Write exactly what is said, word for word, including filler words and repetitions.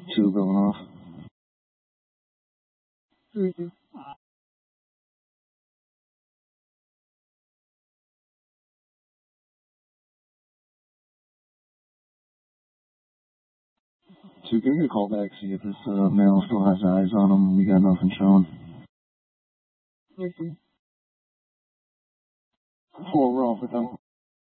Two going off. Mm-hmm. Two, give me a call back, see if this uh, male still has eyes on him. We got nothing showing. Mm-hmm. Four, we're off with them.